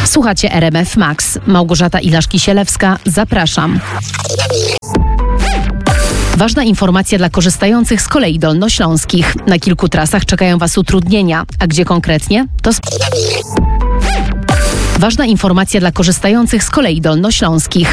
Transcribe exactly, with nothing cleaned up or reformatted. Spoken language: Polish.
Słuchacie R M F Max. Małgorzata Ilaszki-Sielewska. Zapraszam. Ważna informacja dla korzystających z kolei dolnośląskich. Na kilku trasach czekają Was utrudnienia. A gdzie konkretnie? To sp- Ważna informacja dla korzystających z kolei dolnośląskich.